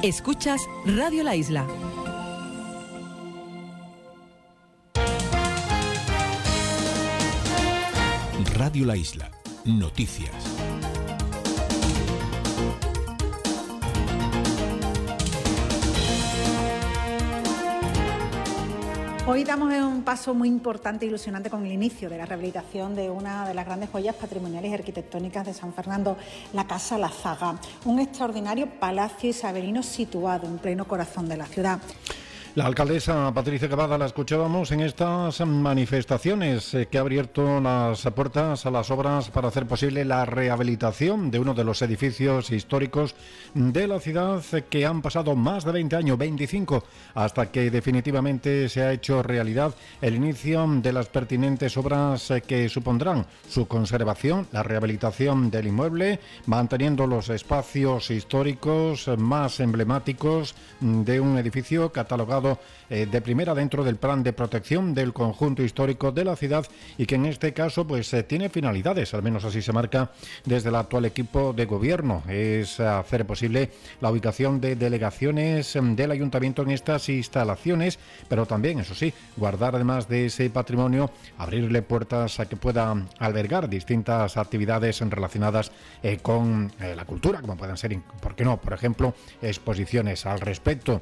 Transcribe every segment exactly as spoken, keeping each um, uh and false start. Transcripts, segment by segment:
Escuchas Radio La Isla. Radio La Isla. Noticias. Hoy damos un paso muy importante e ilusionante con el inicio de la rehabilitación de una de las grandes joyas patrimoniales y arquitectónicas de San Fernando, la Casa La Zaga, un extraordinario palacio isabelino situado en pleno corazón de la ciudad. La alcaldesa Patricia Cavada la escuchábamos en estas manifestaciones eh, que ha abierto las puertas a las obras para hacer posible la rehabilitación de uno de los edificios históricos de la ciudad eh, que han pasado más de veinte años, veinticinco, hasta que definitivamente se ha hecho realidad el inicio de las pertinentes obras eh, que supondrán su conservación, la rehabilitación del inmueble, manteniendo los espacios históricos más emblemáticos de un edificio catalogado de primera dentro del plan de protección del conjunto histórico de la ciudad y que en este caso pues tiene finalidades, al menos así se marca desde el actual equipo de gobierno, es hacer posible la ubicación de delegaciones del ayuntamiento en estas instalaciones, pero también, eso sí, guardar además de ese patrimonio, abrirle puertas a que pueda albergar distintas actividades relacionadas eh, con eh, la cultura, como puedan ser, ¿por qué no?, por ejemplo, exposiciones al respecto.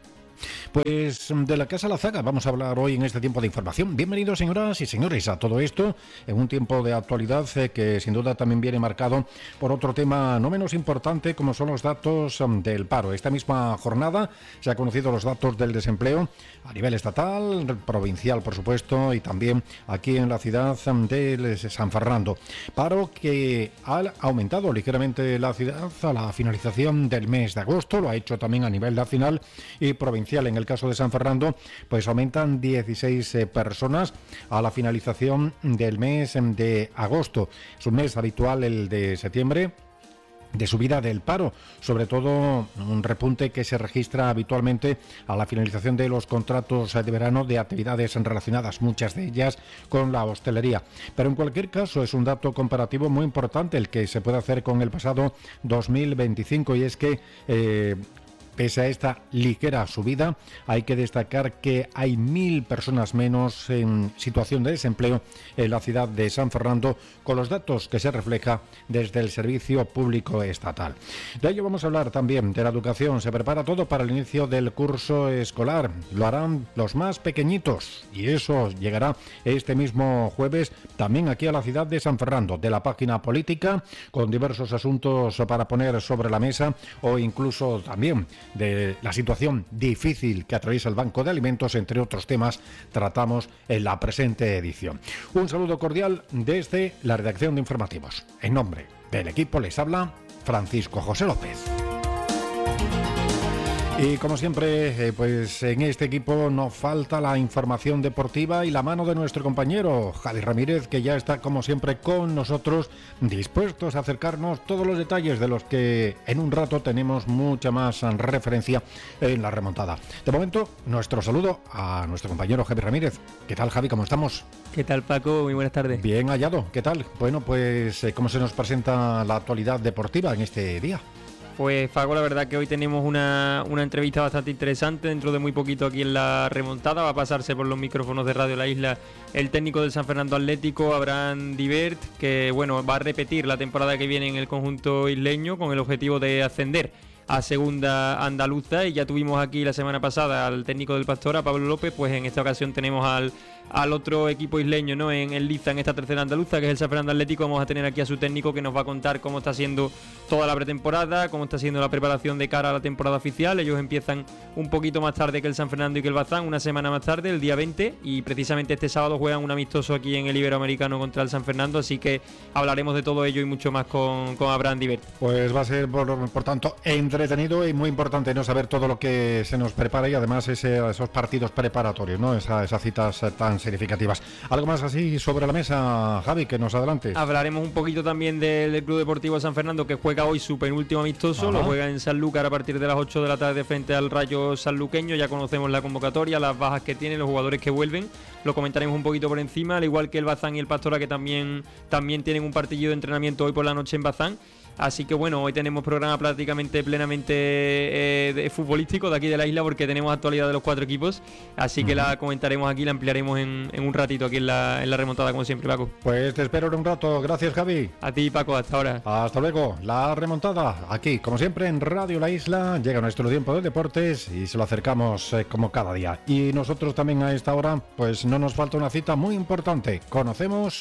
Pues de la Casa La Zaga vamos a hablar hoy en este tiempo de información. Bienvenidos, señoras y señores, a todo esto en un tiempo de actualidad eh, que sin duda también viene marcado por otro tema no menos importante, como son los datos um, del paro. Esta misma jornada se han conocido los datos del desempleo a nivel estatal, provincial por supuesto, y también aquí en la ciudad um, de San Fernando. Paro que ha aumentado ligeramente la ciudad a la finalización del mes de agosto, lo ha hecho también a nivel nacional y provincial. En el caso de San Fernando, pues aumentan dieciséis eh, personas a la finalización del mes de agosto. Es un mes habitual el de septiembre de subida del paro, sobre todo un repunte que se registra habitualmente a la finalización de los contratos de verano de actividades relacionadas, muchas de ellas con la hostelería. Pero en cualquier caso es un dato comparativo muy importante el que se puede hacer con el pasado dos mil veinticinco, y es que eh, pese a esta ligera subida, hay que destacar que hay mil personas menos en situación de desempleo en la ciudad de San Fernando, con los datos que se refleja desde el Servicio Público Estatal. De ello vamos a hablar también de la educación. Se prepara todo para el inicio del curso escolar. Lo harán los más pequeñitos y eso llegará este mismo jueves también aquí a la ciudad de San Fernando. De la página política, con diversos asuntos para poner sobre la mesa, o incluso también de la situación difícil que atraviesa el Banco de Alimentos, entre otros temas, tratamos en la presente edición. Un saludo cordial desde la redacción de informativos. En nombre del equipo les habla Francisco José López. Y como siempre, eh, pues en este equipo no falta la información deportiva y la mano de nuestro compañero Javi Ramírez, que ya está como siempre con nosotros, dispuestos a acercarnos todos los detalles de los que en un rato tenemos mucha más referencia en la remontada. De momento, nuestro saludo a nuestro compañero Javi Ramírez. ¿Qué tal, Javi? ¿Cómo estamos? ¿Qué tal, Paco? Muy buenas tardes. Bien hallado. ¿Qué tal? Bueno, pues eh, ¿cómo se nos presenta la actualidad deportiva en este día? Pues, Paco, la verdad que hoy tenemos una, una entrevista bastante interesante. Dentro de muy poquito aquí en la remontada va a pasarse por los micrófonos de Radio La Isla el técnico del San Fernando Atlético, Abraham Divert, que bueno, va a repetir la temporada que viene en el conjunto isleño con el objetivo de ascender a segunda andaluza. Y ya tuvimos aquí la semana pasada al técnico del Pastor, a Pablo López. Pues en esta ocasión tenemos al, al otro equipo isleño, ¿no?, en el Liza, en esta tercera andaluza, que es el San Fernando Atlético. Vamos a tener aquí a su técnico, que nos va a contar cómo está siendo toda la pretemporada, cómo está siendo la preparación de cara a la temporada oficial. Ellos empiezan un poquito más tarde que el San Fernando y que el Bazán, una semana más tarde, el día veinte, y precisamente este sábado juegan un amistoso aquí en el Iberoamericano contra el San Fernando, así que hablaremos de todo ello y mucho más con, con Abraham Divert. Pues va a ser, por, por tanto, entretenido y muy importante no saber todo lo que se nos prepara, y además ese, esos partidos preparatorios, ¿no?, Esa, esas citas tan significativas. ¿Algo más así sobre la mesa, Javi, que nos adelante? Hablaremos un poquito también del, del Club Deportivo San Fernando, que juega hoy su penúltimo amistoso. Ajá. Lo juega en Sanlúcar a partir de las ocho de la tarde frente al Rayo sanluqueño. Ya conocemos la convocatoria, las bajas que tienen, los jugadores que vuelven. Lo comentaremos un poquito por encima, al igual que el Bazán y el Pastora, que también, también tienen un partidillo de entrenamiento hoy por la noche en Bazán. Así que bueno, hoy tenemos programa prácticamente plenamente eh, de futbolístico de aquí de la isla, porque tenemos actualidad de los cuatro equipos, así que uh-huh. la comentaremos aquí, la ampliaremos en, en un ratito aquí en la, en la remontada, como siempre, Paco. Pues te espero en un rato. Gracias, Javi. A ti, Paco, hasta ahora. Hasta luego. La remontada aquí, como siempre, en Radio La Isla. Llega nuestro tiempo de deportes y se lo acercamos eh, como cada día. Y nosotros también a esta hora, pues no nos falta una cita muy importante. Conocemos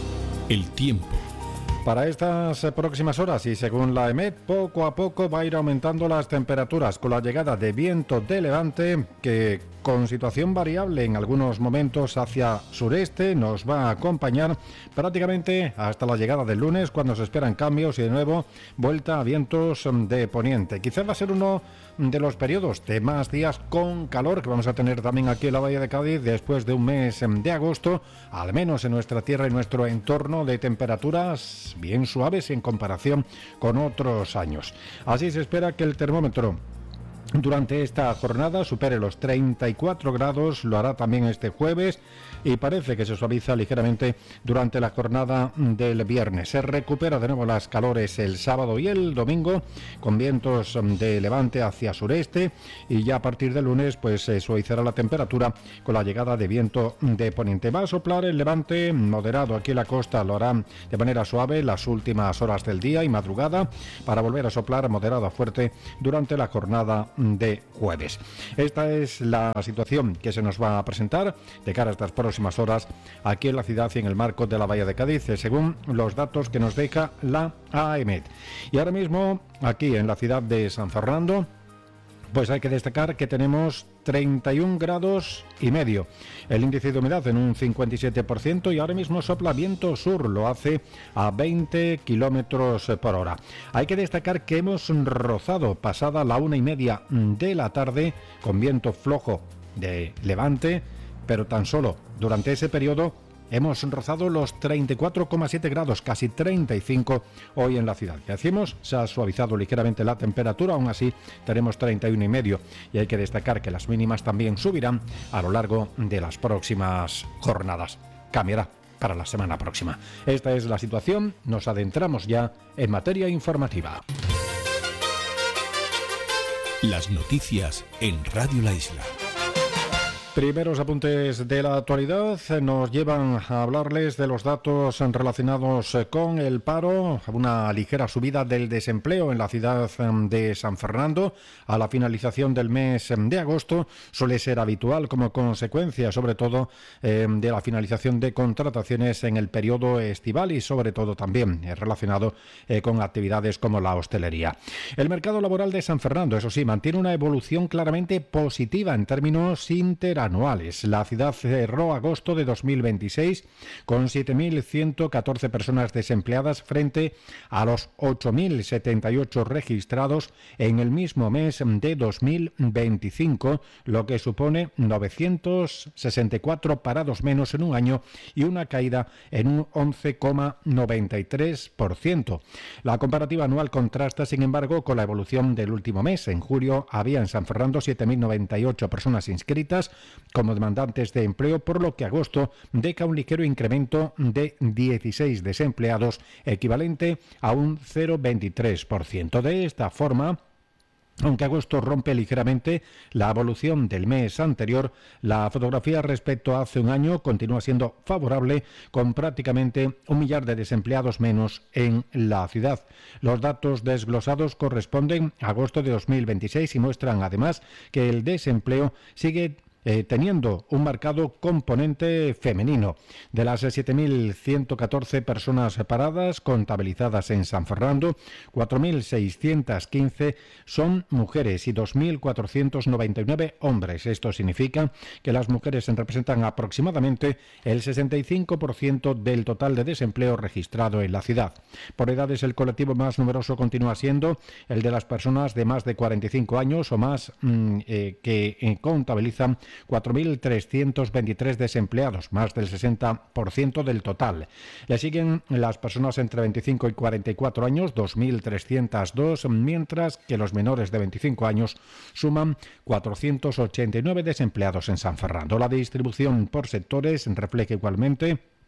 el tiempo. Para estas próximas horas, y según la EMET, poco a poco va a ir aumentando las temperaturas con la llegada de viento de levante que, con situación variable en algunos momentos hacia sureste, nos va a acompañar prácticamente hasta la llegada del lunes, cuando se esperan cambios y de nuevo vuelta a vientos de poniente. Quizás va a ser uno de los periodos de más días con calor que vamos a tener también aquí en la Bahía de Cádiz después de un mes de agosto, al menos en nuestra tierra y nuestro entorno, de temperaturas bien suaves en comparación con otros años. Así se espera que el termómetro durante esta jornada supere los treinta y cuatro grados, lo hará también este jueves, y parece que se suaviza ligeramente durante la jornada del viernes. Se recupera de nuevo las calores el sábado y el domingo, con vientos de levante hacia sureste, y ya a partir del lunes pues se suavizará la temperatura con la llegada de viento de poniente. Va a soplar el levante moderado aquí en la costa, lo hará de manera suave las últimas horas del día y madrugada, para volver a soplar moderado a fuerte durante la jornada de jueves. Esta es la situación que se nos va a presentar de cara a estas próximas horas aquí en la ciudad y en el marco de la Bahía de Cádiz, según los datos que nos deja la AEMET. Y ahora mismo aquí en la ciudad de San Fernando, pues hay que destacar que tenemos treinta y un grados y medio, el índice de humedad en un cincuenta y siete por ciento, y ahora mismo sopla viento sur, lo hace a veinte kilómetros por hora. Hay que destacar que hemos rozado pasada la una y media de la tarde con viento flojo de levante, pero tan solo durante ese periodo hemos rozado los treinta y cuatro coma siete grados, casi treinta y cinco hoy en la ciudad. Y decimos, se ha suavizado ligeramente la temperatura, aún así tenemos treinta y uno y medio, y hay que destacar que las mínimas también subirán a lo largo de las próximas jornadas. Cambiará para la semana próxima. Esta es la situación, nos adentramos ya en materia informativa. Las noticias en Radio La Isla. Primeros apuntes de la actualidad nos llevan a hablarles de los datos relacionados con el paro. Una ligera subida del desempleo en la ciudad de San Fernando a la finalización del mes de agosto suele ser habitual como consecuencia, sobre todo eh, de la finalización de contrataciones en el periodo estival y sobre todo también eh, relacionado eh, con actividades como la hostelería. El mercado laboral de San Fernando, eso sí, mantiene una evolución claramente positiva en términos interanuales. La ciudad cerró agosto de dos mil veintiséis con siete mil ciento catorce personas desempleadas frente a los ocho mil setenta y ocho registrados en el mismo mes de dos mil veinticinco, lo que supone novecientos sesenta y cuatro parados menos en un año y una caída en un once coma noventa y tres por ciento. La comparativa anual contrasta, sin embargo, con la evolución del último mes. En julio había en San Fernando siete mil noventa y ocho personas inscritas como demandantes de empleo, por lo que agosto deja un ligero incremento de dieciséis desempleados, equivalente a un cero coma veintitrés por ciento. De esta forma, aunque agosto rompe ligeramente la evolución del mes anterior, la fotografía respecto a hace un año continúa siendo favorable, con prácticamente un millar de desempleados menos en la ciudad. Los datos desglosados corresponden a agosto de dos mil veintiséis y muestran además que el desempleo sigue Eh, teniendo un marcado componente femenino. De las siete mil ciento catorce personas paradas contabilizadas en San Fernando, cuatro mil seiscientos quince son mujeres y dos mil cuatrocientos noventa y nueve hombres. Esto significa que las mujeres representan aproximadamente el sesenta y cinco por ciento del total de desempleo registrado en la ciudad. Por edades, el colectivo más numeroso continúa siendo el de las personas de más de cuarenta y cinco años o más, mmm, eh, que eh, contabilizan cuatro mil trescientos veintitrés desempleados, más del sesenta por ciento del total. Le siguen las personas entre veinticinco y cuarenta y cuatro años, dos mil trescientos dos, mientras que los menores de veinticinco años suman cuatrocientos ochenta y nueve desempleados en San Fernando. La distribución por sectores refleja igualmente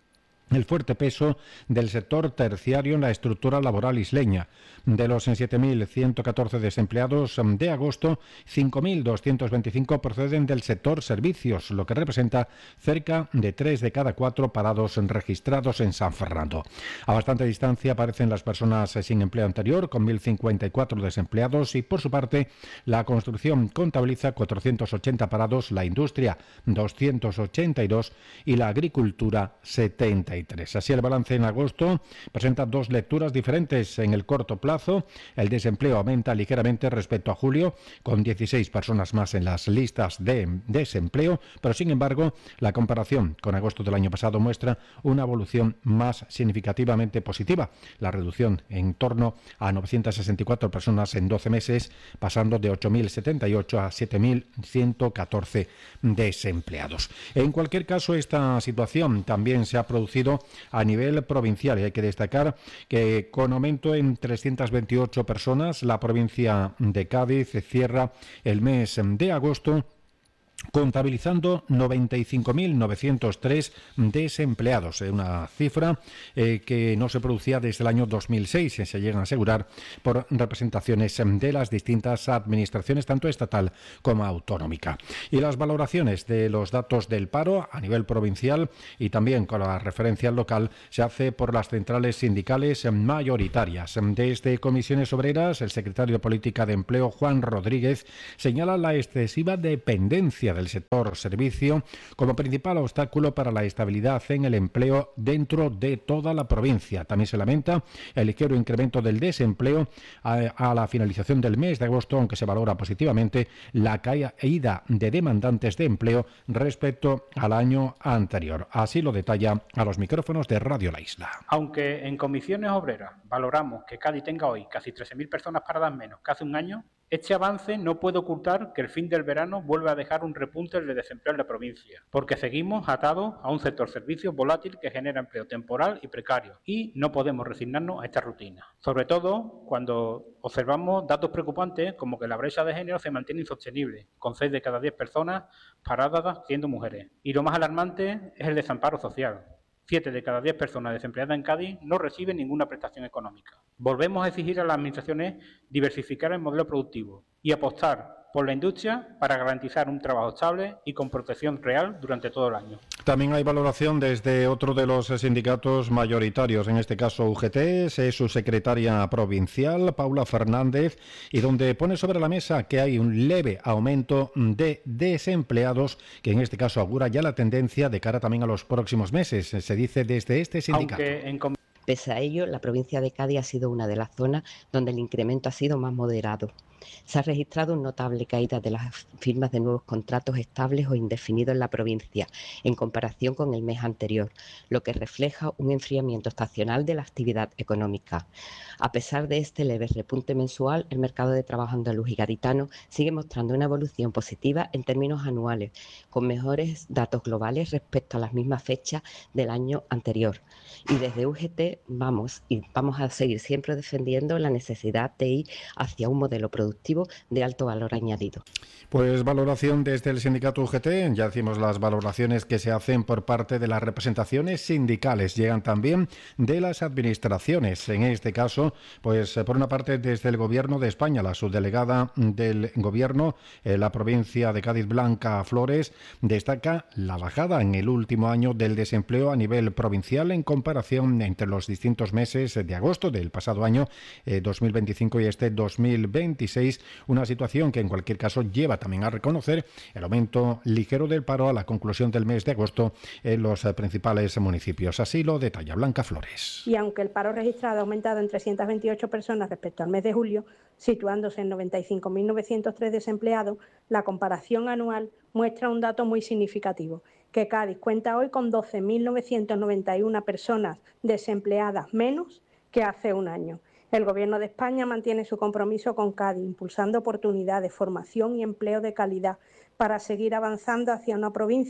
el fuerte peso del sector terciario en la estructura laboral isleña. De los siete mil ciento catorce desempleados de agosto, cinco mil doscientos veinticinco proceden del sector servicios, lo que representa cerca de tres de cada cuatro parados registrados en San Fernando. A bastante distancia aparecen las personas sin empleo anterior, con mil cincuenta y cuatro desempleados, y por su parte la construcción contabiliza cuatrocientos ochenta parados, la industria doscientos ochenta y dos y la agricultura setenta y tres. Así, el balance en agosto presenta dos lecturas diferentes. En el corto plazo, el desempleo aumenta ligeramente respecto a julio, con dieciséis personas más en las listas de desempleo, pero sin embargo, la comparación con agosto del año pasado muestra una evolución más significativamente positiva. La reducción en torno a novecientas sesenta y cuatro personas en doce meses, pasando de ocho mil setenta y ocho a siete mil ciento catorce desempleados. En cualquier caso, esta situación también se ha producido a nivel provincial, y hay que destacar que con aumento en trescientas veintiocho personas, la provincia de Cádiz cierra el mes de agosto contabilizando noventa y cinco mil novecientos tres desempleados, una cifra eh, que no se producía desde el año dos mil seis, eh, se llegan a asegurar por representaciones de las distintas administraciones, tanto estatal como autonómica. Y las valoraciones de los datos del paro a nivel provincial y también con la referencia local se hace por las centrales sindicales mayoritarias. Desde Comisiones Obreras, el secretario de Política de Empleo, Juan Rodríguez, señala la excesiva dependencia del sector servicio como principal obstáculo para la estabilidad en el empleo dentro de toda la provincia. También se lamenta el ligero incremento del desempleo a, a la finalización del mes de agosto, aunque se valora positivamente la caída de demandantes de empleo respecto al año anterior. Así lo detalla a los micrófonos de Radio La Isla. Aunque en Comisiones Obreras valoramos que Cádiz tenga hoy casi trece mil personas paradas menos que hace un año, este avance no puede ocultar que el fin del verano vuelve a dejar un repunte de desempleo en la provincia, porque seguimos atados a un sector servicios volátil que genera empleo temporal y precario, y no podemos resignarnos a esta rutina. Sobre todo cuando observamos datos preocupantes como que la brecha de género se mantiene insostenible, con seis de cada diez personas paradas siendo mujeres. Y lo más alarmante es el desamparo social. Siete de cada diez personas desempleadas en Cádiz no reciben ninguna prestación económica. Volvemos a exigir a las administraciones diversificar el modelo productivo y apostar por la industria para garantizar un trabajo estable y con protección real durante todo el año. También hay valoración desde otro de los sindicatos mayoritarios, en este caso U G T, es su secretaria provincial, Paula Fernández, y donde pone sobre la mesa que hay un leve aumento de desempleados, que en este caso augura ya la tendencia de cara también a los próximos meses, se dice desde este sindicato. Aunque en Pese a ello, la provincia de Cádiz ha sido una de las zonas donde el incremento ha sido más moderado. Se ha registrado una notable caída de las firmas de nuevos contratos estables o indefinidos en la provincia, en comparación con el mes anterior, lo que refleja un enfriamiento estacional de la actividad económica. A pesar de este leve repunte mensual, el mercado de trabajo andaluz y gaditano sigue mostrando una evolución positiva en términos anuales, con mejores datos globales respecto a las mismas fechas del año anterior. Y desde U G T vamos, y vamos a seguir siempre defendiendo la necesidad de ir hacia un modelo productivo de alto valor añadido. Pues valoración desde el sindicato U G T, ya decimos las valoraciones que se hacen por parte de las representaciones sindicales, llegan también de las administraciones, en este caso, pues por una parte desde el Gobierno de España, la subdelegada del Gobierno, en la provincia de Cádiz, Blanca Flores, destaca la bajada en el último año del desempleo a nivel provincial en comparación entre los distintos meses de agosto del pasado año eh, dos mil veinticinco y este dos mil veintiséis, una situación que en cualquier caso lleva también a reconocer el aumento ligero del paro a la conclusión del mes de agosto en los principales municipios. Así lo detalla Blanca Flores. Y aunque el paro registrado ha aumentado en trescientas veintiocho personas respecto al mes de julio, situándose en noventa y cinco mil novecientos tres desempleados, la comparación anual muestra un dato muy significativo, que Cádiz cuenta hoy con doce mil novecientas noventa y una personas desempleadas menos que hace un año. El Gobierno de España mantiene su compromiso con Cádiz, impulsando oportunidades, formación y empleo de calidad para seguir avanzando hacia una provincia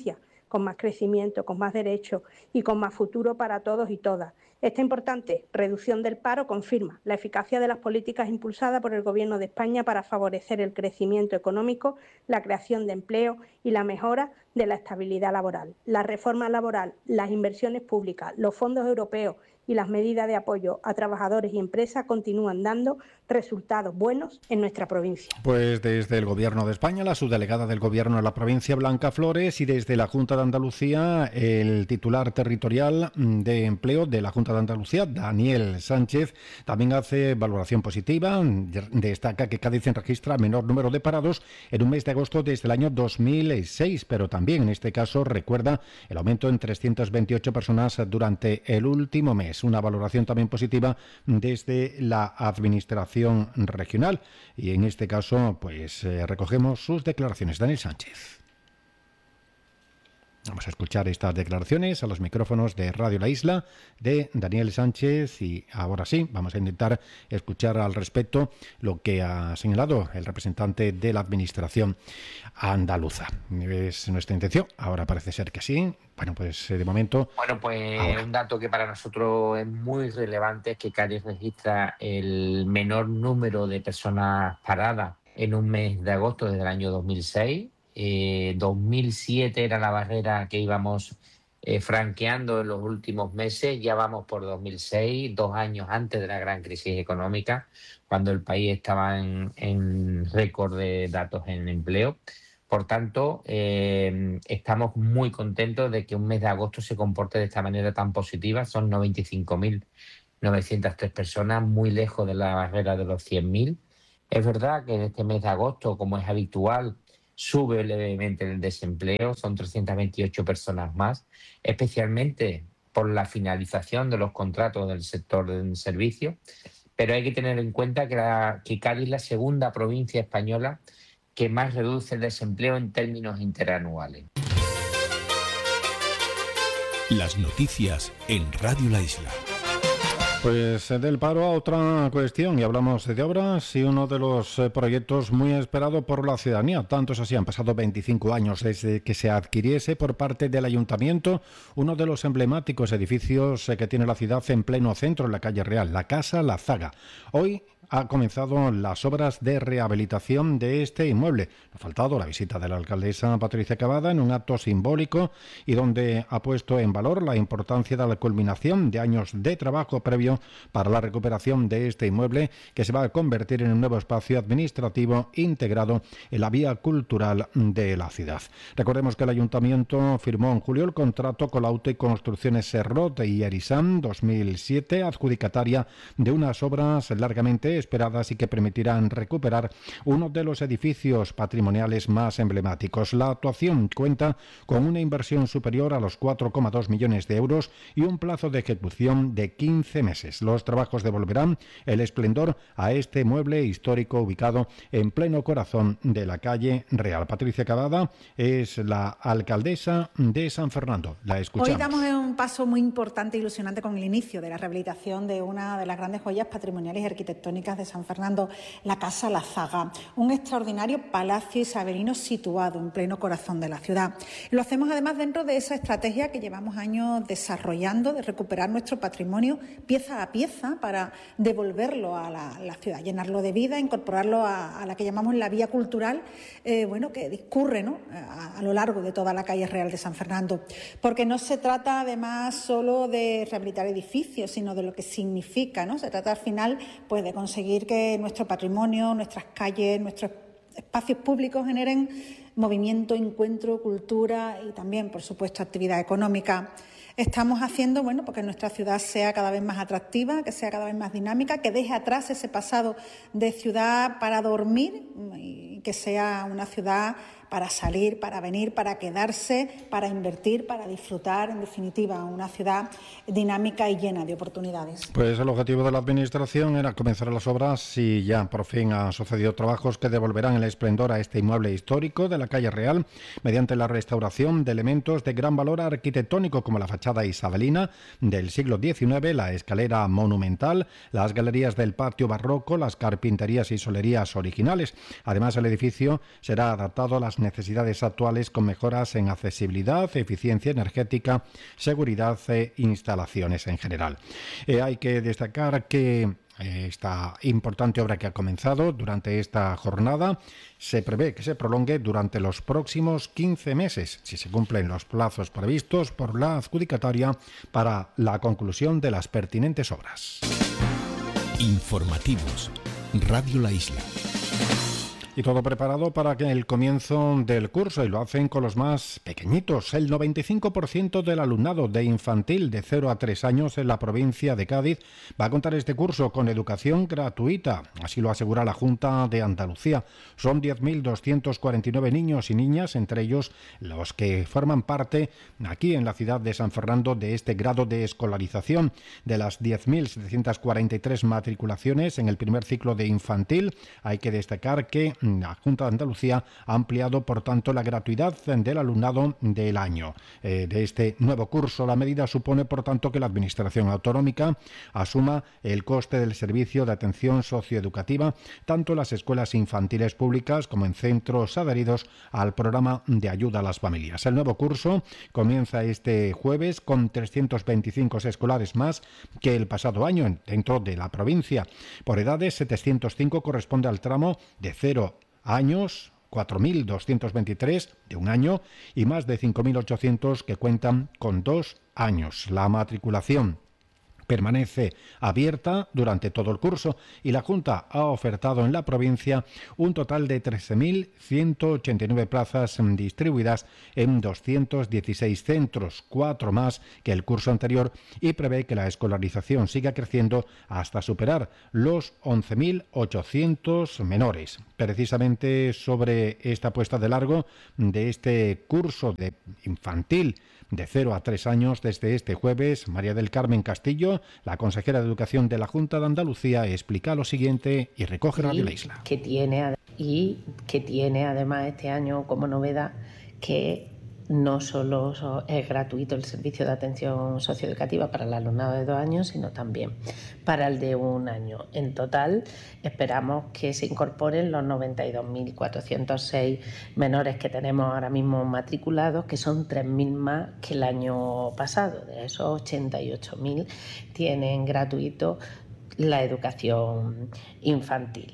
con más crecimiento, con más derechos y con más futuro para todos y todas. Esta importante reducción del paro confirma la eficacia de las políticas impulsadas por el Gobierno de España para favorecer el crecimiento económico, la creación de empleo y la mejora de la estabilidad laboral. La reforma laboral, las inversiones públicas, los fondos europeos y las medidas de apoyo a trabajadores y empresas continúan dando resultados buenos en nuestra provincia. Pues desde el Gobierno de España, la subdelegada del Gobierno en la provincia, Blanca Flores, y desde la Junta de Andalucía, el titular territorial de empleo de la Junta de Andalucía, Daniel Sánchez, también hace valoración positiva. Destaca que Cádiz registra menor número de parados en un mes de agosto desde el año dos mil seis, pero también en este caso recuerda el aumento en trescientas veintiocho personas durante el último mes. Una valoración también positiva desde la Administración regional, y en este caso pues eh, recogemos sus declaraciones. Daniel Sánchez. Vamos a escuchar estas declaraciones a los micrófonos de Radio La Isla de Daniel Sánchez, y ahora sí, vamos a intentar escuchar al respecto lo que ha señalado el representante de la Administración andaluza. Es nuestra intención, ahora parece ser que sí. Bueno, pues de momento... Bueno, pues ahora. Un dato que para nosotros es muy relevante es que Cádiz registra el menor número de personas paradas en un mes de agosto desde el año dos mil seis. Eh, dos mil siete era la barrera que íbamos eh, franqueando en los últimos meses. Ya vamos por dos mil seis, dos años antes de la gran crisis económica, cuando el país estaba en, en récord de datos en empleo. Por tanto, eh, estamos muy contentos de que un mes de agosto se comporte de esta manera tan positiva. Son noventa y cinco mil novecientas tres personas, muy lejos de la barrera de los cien mil. Es verdad que en este mes de agosto, como es habitual, sube levemente el desempleo, son trescientas veintiocho personas más, especialmente por la finalización de los contratos del sector del servicio, pero hay que tener en cuenta que, la, que Cádiz es la segunda provincia española que más reduce el desempleo en términos interanuales. Las noticias en Radio La Isla. Pues del paro a otra cuestión, y hablamos de obras y uno de los eh, proyectos muy esperado por la ciudadanía. Tanto es así, han pasado veinticinco años desde que se adquiriese por parte del Ayuntamiento uno de los emblemáticos edificios eh, que tiene la ciudad en pleno centro, en la calle Real, la Casa La Zaga. Hoy ha comenzado las obras de rehabilitación de este inmueble. Ha faltado la visita de la alcaldesa Patricia Cavada en un acto simbólico y donde ha puesto en valor la importancia de la culminación de años de trabajo previo para la recuperación de este inmueble, que se va a convertir en un nuevo espacio administrativo integrado en la vía cultural de la ciudad. Recordemos que el Ayuntamiento firmó en julio el contrato con la U T E Construcciones Serrot y Erisam dos mil siete, adjudicataria de unas obras largamente esperadas y que permitirán recuperar uno de los edificios patrimoniales más emblemáticos. La actuación cuenta con una inversión superior a los cuatro coma dos millones de euros y un plazo de ejecución de quince meses. Los trabajos devolverán el esplendor a este mueble histórico ubicado en pleno corazón de la calle Real. Patricia Cavada es la alcaldesa de San Fernando. La escuchamos. Hoy damos un paso muy importante e ilusionante con el inicio de la rehabilitación de una de las grandes joyas patrimoniales y arquitectónicas de San Fernando, la Casa La Zaga, un extraordinario palacio isabelino situado en pleno corazón de la ciudad. Lo hacemos además dentro de esa estrategia que llevamos años desarrollando de recuperar nuestro patrimonio pieza a pieza para devolverlo a la, a la ciudad, llenarlo de vida, incorporarlo a, a la que llamamos la vía cultural, eh, bueno, que discurre, ¿no?, a, a lo largo de toda la calle Real de San Fernando. Porque no se trata además solo de rehabilitar edificios, sino de lo que significa, ¿no? Se trata al final pues de conseguir que nuestro patrimonio, nuestras calles, nuestros espacios públicos generen movimiento, encuentro, cultura y también, por supuesto, actividad económica. Estamos haciendo, bueno, porque nuestra ciudad sea cada vez más atractiva, que sea cada vez más dinámica, que deje atrás ese pasado de ciudad para dormir y que sea una ciudad para salir, para venir, para quedarse, para invertir, para disfrutar, en definitiva, una ciudad dinámica y llena de oportunidades. Pues el objetivo de la Administración era comenzar las obras y ya por fin han sucedido trabajos que devolverán el esplendor a este inmueble histórico de la calle Real mediante la restauración de elementos de gran valor arquitectónico como la fachada isabelina del siglo diecinueve, la escalera monumental, las galerías del patio barroco, las carpinterías y solerías originales. Además, el edificio será adaptado a las las necesidades actuales con mejoras en accesibilidad, eficiencia energética, seguridad e instalaciones en general. Eh, hay que destacar que esta importante obra que ha comenzado durante esta jornada se prevé que se prolongue durante los próximos quince meses, si se cumplen los plazos previstos por la adjudicataria para la conclusión de las pertinentes obras. Informativos. Radio La Isla. Y todo preparado para que el comienzo del curso, y lo hacen con los más pequeñitos. El noventa y cinco por ciento del alumnado de infantil de cero a tres años en la provincia de Cádiz va a contar este curso con educación gratuita. Así lo asegura la Junta de Andalucía. Son diez mil doscientos cuarenta y nueve niños y niñas, entre ellos los que forman parte aquí en la ciudad de San Fernando de este grado de escolarización. De las diez mil setecientas cuarenta y tres matriculaciones en el primer ciclo de infantil, hay que destacar que la Junta de Andalucía ha ampliado, por tanto, la gratuidad del alumnado del año eh, de este nuevo curso. La medida supone, por tanto, que la Administración autonómica asuma el coste del servicio de atención socioeducativa, tanto en las escuelas infantiles públicas como en centros adheridos al programa de ayuda a las familias. El nuevo curso comienza este jueves con trescientos veinticinco escolares más que el pasado año dentro de la provincia. Por edades, setecientos cinco corresponde al tramo de cero años, cuatro mil doscientos veintitrés de un año y más de cinco mil ochocientos que cuentan con dos años. La matriculación permanece abierta durante todo el curso y la Junta ha ofertado en la provincia un total de trece mil ciento ochenta y nueve plazas distribuidas en doscientos dieciséis centros, cuatro más que el curso anterior, y prevé que la escolarización siga creciendo hasta superar los once mil ochocientos menores. Precisamente sobre esta puesta de largo de este curso de infantil de cero a tres años, desde este jueves, María del Carmen Castillo, la consejera de Educación de la Junta de Andalucía, explica lo siguiente y recoge Radio La Isla. Que tiene, y que tiene además este año como novedad que no solo es gratuito el servicio de atención socioeducativa para el alumnado de dos años, sino también para el de un año. En total, esperamos que se incorporen los noventa y dos mil cuatrocientos seis menores que tenemos ahora mismo matriculados, que son tres mil más que el año pasado. De esos, ochenta y ocho mil tienen gratuito la educación infantil.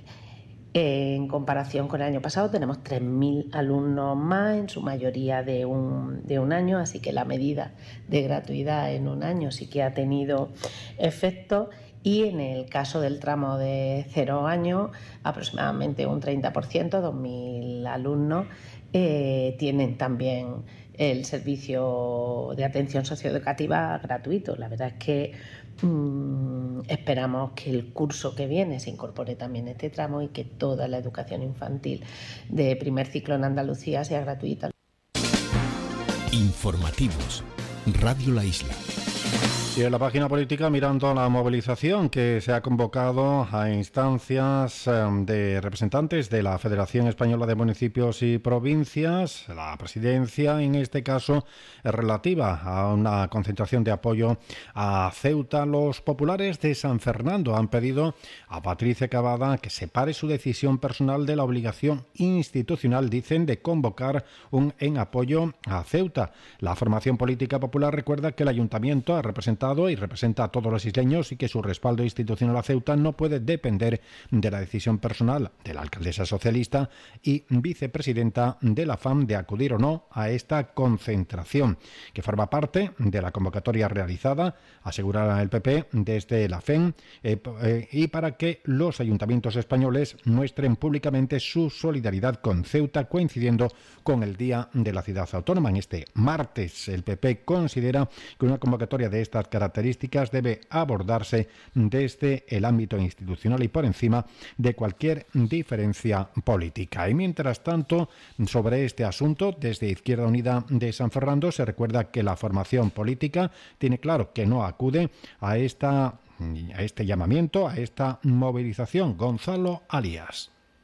En comparación con el año pasado tenemos tres mil alumnos más, en su mayoría de un, de un año, así que la medida de gratuidad en un año sí que ha tenido efecto, y en el caso del tramo de cero años, aproximadamente un treinta por ciento, dos mil alumnos, eh, tienen también el servicio de atención socioeducativa gratuito. La verdad es que Mm, esperamos que el curso que viene se incorpore también este tramo y que toda la educación infantil de primer ciclo en Andalucía sea gratuita. Informativos. Radio La Isla. Y en la página política, mirando la movilización que se ha convocado a instancias de representantes de la Federación Española de Municipios y Provincias, la presidencia en este caso es relativa a una concentración de apoyo a Ceuta. Los populares de San Fernando han pedido a Patricia Cavada que separe su decisión personal de la obligación institucional, dicen, de convocar un en apoyo a Ceuta. La formación política popular recuerda que el ayuntamiento ha representado y representa a todos los isleños y que su respaldo institucional a Ceuta no puede depender de la decisión personal de la alcaldesa socialista y vicepresidenta de la F A M de acudir o no a esta concentración, que forma parte de la convocatoria realizada, asegura el P P, desde la F E M, eh, eh, y para que los ayuntamientos españoles muestren públicamente su solidaridad con Ceuta, coincidiendo con el Día de la Ciudad Autónoma. En este martes, el P P considera que una convocatoria de estas características debe abordarse desde el ámbito institucional y por encima de cualquier diferencia política. Y mientras tanto, sobre este asunto, desde Izquierda Unida de San Fernando se recuerda que la formación política tiene claro que no acude a esta a este llamamiento, a esta movilización. Gonzalo Alias.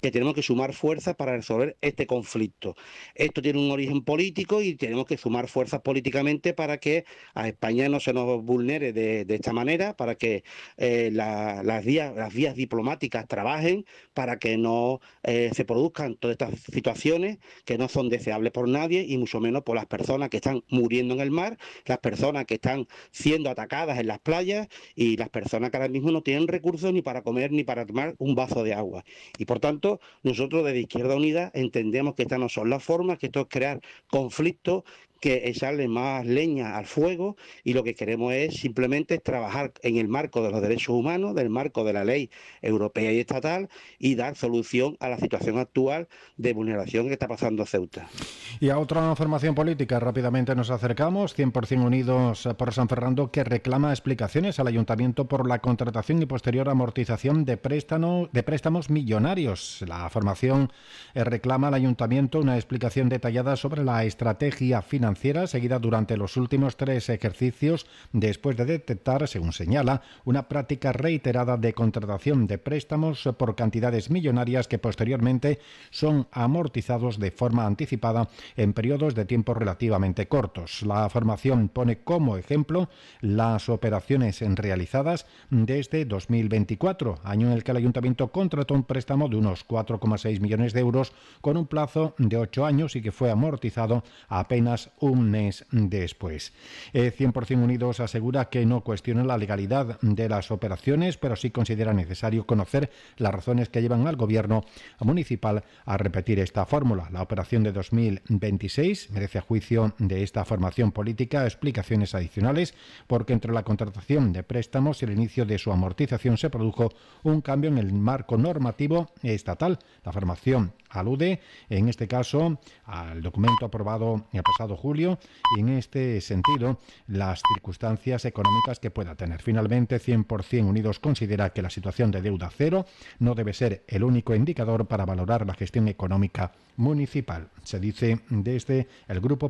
que tenemos que sumar fuerzas para resolver este conflicto. Esto tiene un origen político y tenemos que sumar fuerzas políticamente para que a España no se nos vulnere de, de esta manera, para que eh, la, las, vías, las vías diplomáticas trabajen, para que no eh, se produzcan todas estas situaciones que no son deseables por nadie y mucho menos por las personas que están muriendo en el mar, las personas que están siendo atacadas en las playas y las personas que ahora mismo no tienen recursos ni para comer ni para tomar un vaso de agua. Y por tanto, nosotros desde Izquierda Unida entendemos que estas no son las formas, que esto es crear conflictos, que echarle más leña al fuego, y lo que queremos es simplemente trabajar en el marco de los derechos humanos, del marco de la ley europea y estatal, y dar solución a la situación actual de vulneración que está pasando Ceuta. Y a otra formación política rápidamente nos acercamos, cien por ciento Unidos por San Fernando, que reclama explicaciones al Ayuntamiento por la contratación y posterior amortización de, préstamo, de préstamos millonarios. La formación reclama al Ayuntamiento una explicación detallada sobre la estrategia financiera seguida durante los últimos tres ejercicios, después de detectar, según señala, una práctica reiterada de contratación de préstamos por cantidades millonarias que posteriormente son amortizados de forma anticipada en periodos de tiempo relativamente cortos. La formación pone como ejemplo las operaciones realizadas desde dos mil veinticuatro, año en el que el Ayuntamiento contrató un préstamo de unos cuatro coma seis millones de euros con un plazo de ocho años y que fue amortizado apenas un mes después. Eh, cien por ciento Unidos asegura que no cuestiona la legalidad de las operaciones, pero sí considera necesario conocer las razones que llevan al Gobierno municipal a repetir esta fórmula. La operación de dos mil veintiséis merece, a juicio de esta formación política, explicaciones adicionales, porque entre la contratación de préstamos y el inicio de su amortización se produjo un cambio en el marco normativo estatal. La formación alude, en este caso, al documento aprobado el pasado julio y, en este sentido, las circunstancias económicas que pueda tener. Finalmente, cien por ciento Unidos considera que la situación de deuda cero no debe ser el único indicador para valorar la gestión económica municipal. Se dice desde el Grupo